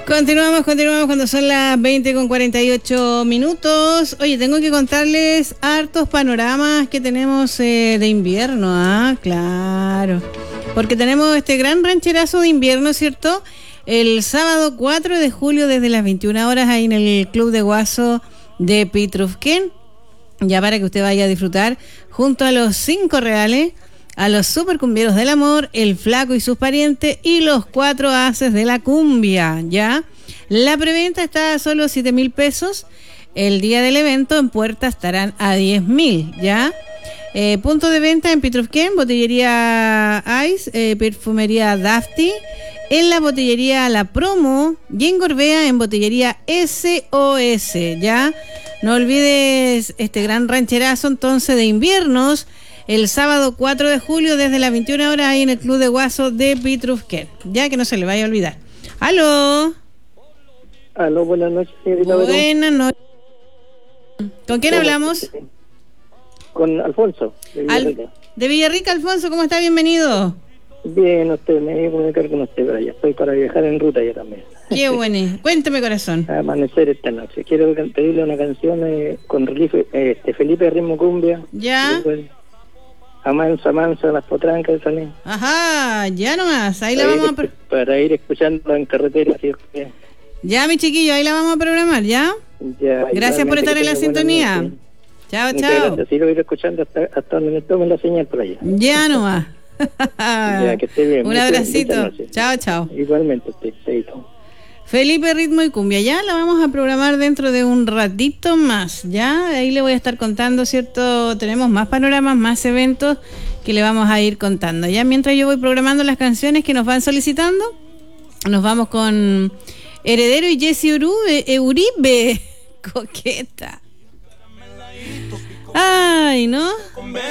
Continuamos cuando son las 20:48. Oye, tengo que contarles hartos panoramas que tenemos de invierno, claro. Porque tenemos este gran rancherazo de invierno, ¿cierto? El sábado 4 de julio desde las 21 horas ahí en el Club de Guaso de Pitrufquén. Ya para que usted vaya a disfrutar junto a los 5 reales, a los supercumbieros del amor, el Flaco y sus parientes y los 4 haces de la cumbia, ¿ya? La preventa está a solo 7.000 pesos. El día del evento en puerta estarán a 10.000, ¿ya? Punto de venta en Pitrufquén, botillería Ice, perfumería Dafty, en la botillería La Promo y en Gorbea en botillería SOS, ¿ya? No olvides este gran rancherazo entonces de inviernos el sábado 4 de julio desde las 21 horas ahí en el Club de Guaso de Pitrufquén, ya que no se le vaya a olvidar. ¡Aló! Aló, buenas noches, señorita. Buenas noches. ¿Con quién hablamos? Con Alfonso, de Villarrica. De Villarrica, Alfonso, ¿cómo está? Bienvenido. Bien, usted, me voy a comunicar con usted, pero ya estoy para viajar en ruta ya también. Qué bueno. Cuénteme, corazón. A amanecer esta noche. Quiero pedirle una canción con Felipe Ritmo Cumbia. Ya. Amansa, amansa, las potrancas también. Ajá, ya nomás. Ahí la vamos a... Para ir escuchando en carretera, ¿sí? Ya, mi chiquillo, ahí la vamos a programar, ¿ya? Ya. Gracias por estar en la sintonía. Chao, chao. Gracias. Sí, lo voy a ir escuchando hasta donde me tomen la señal por allá. Ya nomás. Ya, que esté bien. Un abracito. Chao, chao. Igualmente usted. Felipe Ritmo y Cumbia, ya la vamos a programar dentro de un ratito más, ya, ahí le voy a estar contando, ¿cierto? Tenemos más panoramas, más eventos que le vamos a ir contando, ya mientras yo voy programando las canciones que nos van solicitando, nos vamos con Heredero y Jesse Uribe, coqueta. Ay, ¿no?